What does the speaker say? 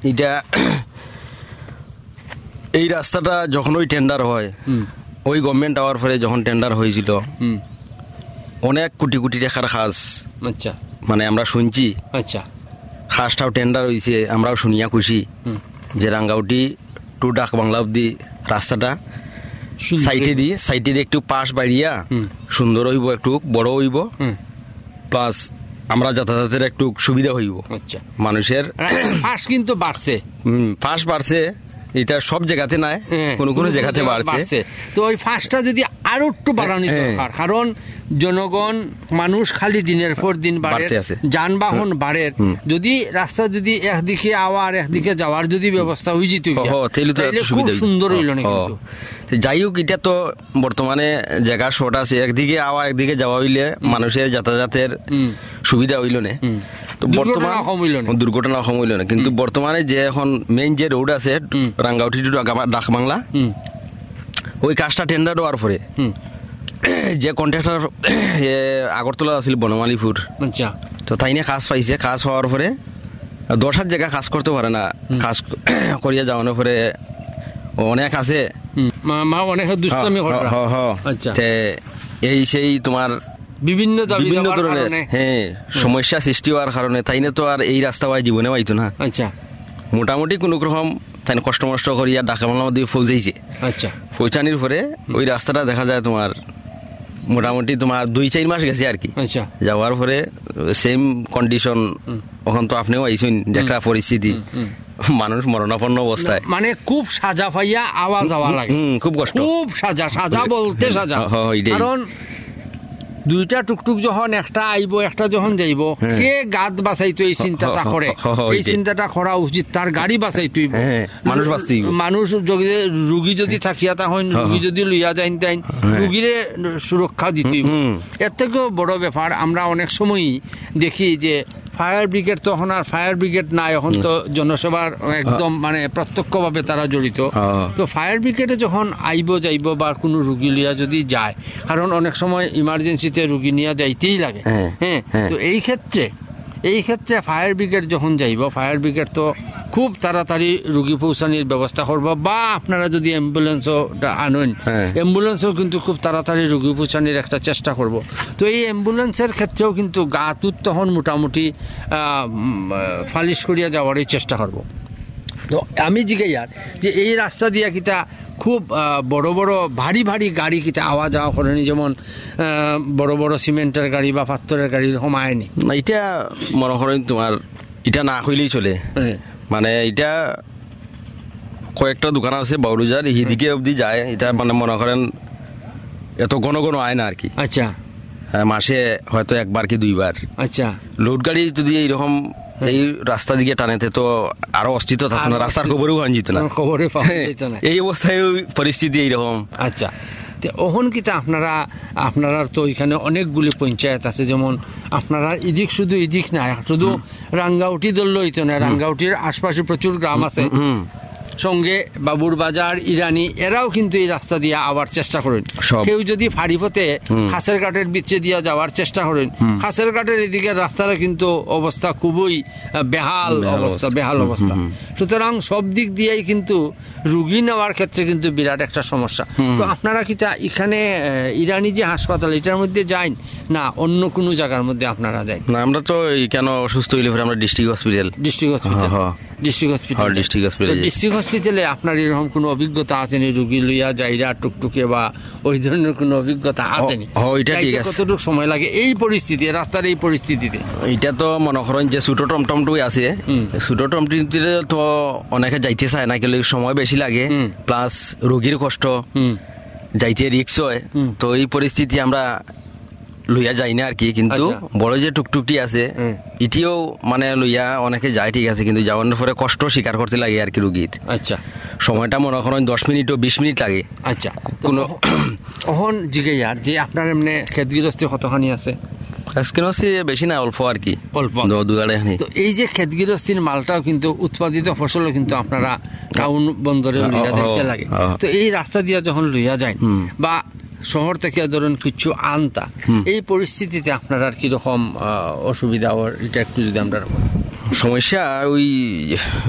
এটা এই রাস্তাটা যখন ওই টেন্ডার হয়, ওই গভর্নমেন্ট আওয়ার পরে যখন টেন্ডার হয়েছিল, অনেক কোটি কোটি টাকার কাজ। আচ্ছা, মানে আমরা শুনছি। আচ্ছা, খাসটাও টেন্ডার হয়েছে, আমরাও শুনিয়া খুশি যে রাঙ্গাউটি টু ডাক বাংলা অব্দি রাস্তাটা সাইটে দিয়ে একটু পাশ বাড়িয়া সুন্দর হইব, একটু বড় হইব, প্লাস আমরা যাতায়াতের একটু সুবিধা হইব। আচ্ছা, মানুষের ফাঁস কিন্তু বাড়ছে, ফাঁস বাড়ছে, এটা সব জায়গাতে নাই, কোন জায়গাতে বাড়ছে। তো ওই ফাঁসটা যদি আরো একটু বাড়ানো দরকার, কারণ জনগণ মানুষ খালি দিনের পর দিন বাড়ে, যানবাহন বাড়ে। যদি রাস্তা যদি একদিকে আওয়ার একদিকে যাওয়ার যদি ব্যবস্থা হয়ে যেত খুব সুন্দর হইল না। কিন্তু যাই হোক, এটা তো বর্তমানে জায়গা শর্ট আছে, একদিকে আওয়া একদিকে যাওয়া হইলে মানুষের যাতায়াতের সুবিধা হইল না, তো বর্তমানে দুর্ঘটনা কম হইল না। কিন্তু বর্তমানে যে এখন মেইন যে রোড আছে রাঙ্গাউটি টু ডাক বাংলা, ওই কাজটা টেন্ডার হওয়ার পরে যে কন্ট্রাক্টর আগরতলা আছিল বনমালীপুর, তো তাই নিয়ে কাজ পাইছে। কাজ হওয়ার পরে 10 জায়গা কাজ করতে পারে না, কাজ করিয়া যাওয়ানোর পরে অনেক আছে এই সেই তোমার বিভিন্ন ধরনের সমস্যা সৃষ্টি হওয়ার কারণে তাই না তো আর এই রাস্তা হয় জীবনে পাইতো না। আচ্ছা, মোটামুটি কোন রকম তাই কষ্ট মষ্ট করিয়া ঢাকা বাংলার মধ্যে পৌঁছাইছে। আচ্ছা, পৌঁছানির পরে ওই রাস্তাটা দেখা যায় তোমার মোটামুটি তোমার 2-4 মাস গেছে আর কি। আচ্ছা, যাওয়ার পরে সেম কন্ডিশন, ওখান তো আপনিও আইসুন দেখা পরিস্থিতি, মানুষ মরণাপন্ন অবস্থায়, মানে খুব সাজা পাইয়া আওয়াজ যাওয়া লাগে, খুব কষ্ট, খুব সাজা বলতে সাজা। কারণ দুইটা টুকটুক যখন একটা আইব একটা যখন যাইব, কে গাদ বাঁচাইতো এই চিন্তাটা করে, এই চিন্তাটা করা উচিত, তার গাড়ি বাঁচাইতই, মানুষ রুগী যদি থাকিয়া তা হয়, রুগী যদি লইয়া যাইন তাই রুগীরে সুরক্ষা দিতেই। এর থেকেও বড় ব্যাপার আমরা অনেক সময়ই দেখি যে ফায়ার ব্রিগেড, তখন আর ফায়ার ব্রিগেড নাই, এখন তো জনসেবার একদম মানে প্রত্যক্ষভাবে তারা জড়িত। তো ফায়ার ব্রিগেডে যখন আইব যাইব বা কোনো রুগী লিয়া যদি যায়, কারণ অনেক সময় ইমার্জেন্সিতে রুগী নিয়ে যাইতেই লাগে, তো এই ক্ষেত্রে ফায়ার ব্রিগেড যখন যাইব, ফায়ার ব্রিগেড তো খুব তাড়াতাড়ি রুগী পৌঁছানোর ব্যবস্থা করব, বা আপনারা যদি অ্যাম্বুলেন্সও আনেন, অ্যাম্বুলেন্সও কিন্তু খুব তাড়াতাড়ি রুগী পৌঁছানোর একটা চেষ্টা করব। তো এই অ্যাম্বুলেন্সের ক্ষেত্রেও কিন্তু গাতুর তখন মোটামুটি ফালিশ করিয়া যাওয়ারই চেষ্টা করব। তো আমি জিজ্ঞাসা যে এই রাস্তা দিয়া কিতা খুব বড় বড় ভারী ভারী গাড়ি কিতা আওয়া যাওয়া করেনি, যেমন বড় বড় সিমেন্টের গাড়ি বা পাথরের গাড়ি হমায়নি? এটা মনে করেন তোমার এটা না হইলেই চলে, মানে এটা কয়েকটা দোকান আছে বাউরুজার এদিকে অবধি যায়, এটা মানে মনে করেন এত ঘন ঘন আয় না আর কি। আচ্ছা, মাসে হয়তো একবার কি 2বার। আচ্ছা, লোড গাড়ি যদি এইরকম এই রাস্তা দিকে টানেতে তো আরো অস্তিত্ব থাকতো না, রাস্তার খবরেও গান যেত না, খবরে পাওয়া যেত না, এই অবস্থায় পরিস্থিতি এইরকম। আচ্ছা, ওহন কিতা আপনারা তো এখানে অনেকগুলি পঞ্চায়েত আছে, যেমন আপনারা এদিক শুধু এদিক না, শুধু রাঙ্গাউটি ধরল হইতো না, রাঙ্গাউটির আশপাশে প্রচুর গ্রাম আছে, সঙ্গে বাবুর বাজার, ইরানি, এরাও কিন্তু এই রাস্তা দিয়ে আবার চেষ্টা করেন। কেউ যদি ফাড়িপথে খাসের ঘাটের বিচে দিয়ে যাওয়ার চেষ্টা করেন, খাসের ঘাটের এদিকে রাস্তাটা কিন্তু অবস্থা খুবই বেহাল অবস্থা। সুতরাং সব দিক দিয়েই কিন্তু রুগী নেওয়ার ক্ষেত্রে কিন্তু বিরাট একটা সমস্যা। তো আপনারা কি এখানে ইরানি যে হাসপাতাল এটার মধ্যে যান না অন্য কোনো জায়গার মধ্যে আপনারা যান? না, আমরা তো কেন অসুস্থ হইলে আমরা ডিস্ট্রিক্ট হসপিটালে আপনার এরকম কোনো অভিজ্ঞতা আসেনি? রুগী লইয়া যাইরা টুকটুকে বা ওই ধরনের কোনো অভিজ্ঞতা আসেনি? কতটুকু সময় লাগে এই পরিস্থিতি, রাস্তার এই পরিস্থিতিতে? এটা তো মনে করেন যে ছোট টমটমটুই আছে, ছোট টমটমটিতে তো অনেকে যাইতে চায় না, কিন্তু সময় বেশি লাগে, প্লাস রোগীর কষ্ট, যাইতে রিস্ক হয়। তো এই পরিস্থিতি আমরা লইয়া যাই না আর কি। কিন্তু বড় যে টুকটুকটি আছে এটিও মানে লইয়া অনেকে যায়, ঠিক আছে, কিন্তু যাওয়ার পরে কষ্ট স্বীকার করতে লাগে আর কি রুগীর। আচ্ছা, সময়টা মনে করেন 10 মিনিট ও 20 মিনিট লাগে। আচ্ছা, কোনো অহন জিজ্ঞাসার যে আপনার এমনি ক্ষেতগৃহস্থী কতখানি আছে? বেশি না, অল্প আর কি, অল্প। তো এই যে ক্ষেতগৃহস্থীর মালটাও কিন্তু উৎপাদিত ফসলও কিন্তু আপনারা টাউন বন্দরে লইয়া যাইতে লাগে। তো এই রাস্তা দিয়া যখন লইয়া যায় বা শহর থেকে ধরুন কিছু আনতা, এই পরিস্থিতিতে আপনারা কিরকম অসুবিধা, এটা একটু যদি আমরা সমস্যা ওই